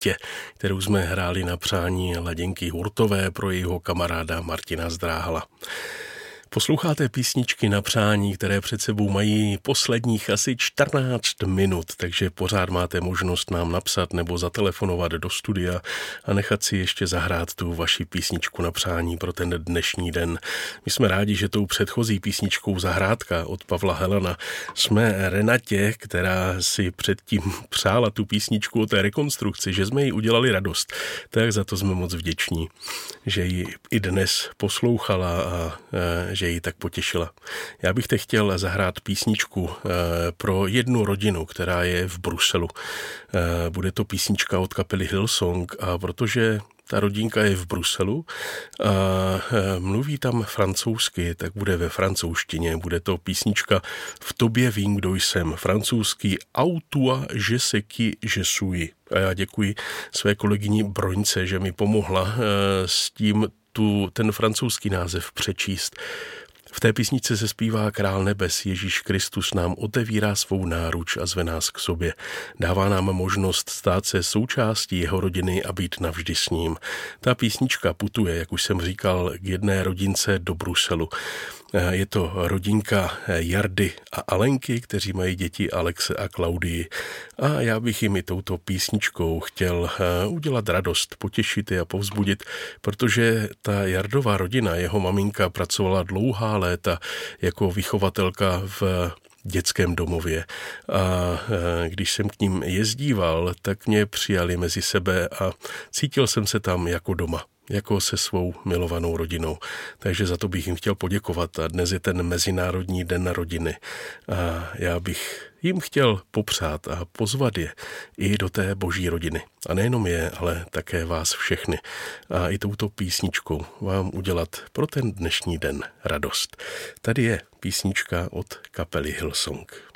Tě, kterou jsme hráli na přání Laděnky Hurtové pro jejího kamaráda Martina Zdráhala. Posloucháte písničky na přání, které před sebou mají posledních asi 14 minut, takže pořád máte možnost nám napsat nebo zatelefonovat do studia a nechat si ještě zahrát tu vaši písničku na přání pro ten dnešní den. My jsme rádi, že tou předchozí písničkou Zahrádka od Pavla Helena jsme Renatě, která si předtím přála tu písničku o té rekonstrukci, že jsme jí udělali radost, tak za to jsme moc vděční, že ji i dnes poslouchala a že ji tak potěšila. Já bych teď chtěl zahrát písničku pro jednu rodinu, která je v Bruselu. Bude to písnička od kapely Hillsong a protože ta rodinka je v Bruselu a mluví tam francouzsky, tak bude ve francouzštině. Bude to písnička V tobě vím, kdo jsem. Francouzský Autua je ce qui je suis. A já děkuji své kolegyni Broňce, že mi pomohla s tím ten francouzský název přečíst. V té písničce se zpívá Král nebes Ježíš Kristus nám otevírá svou náruč a zve nás k sobě. Dává nám možnost stát se součástí jeho rodiny a být navždy s ním. Ta písnička putuje, jak už jsem říkal, k jedné rodince do Bruselu. Je to rodinka Jardy a Alenky, kteří mají děti Alexe a Klaudii. A já bych jim i touto písničkou chtěl udělat radost, potěšit je a povzbudit, protože ta Jardová rodina, jeho maminka pracovala dlouhá léta jako vychovatelka v dětském domově. A když jsem k ním jezdíval, tak mě přijali mezi sebe a cítil jsem se tam jako doma, jako se svou milovanou rodinou. Takže za to bych jim chtěl poděkovat a dnes je ten Mezinárodní den rodiny. A já bych jim chtěl popřát a pozvat je i do té boží rodiny. A nejenom je, ale také vás všechny. A i touto písničkou vám udělat pro ten dnešní den radost. Tady je písnička od kapely Hillsong.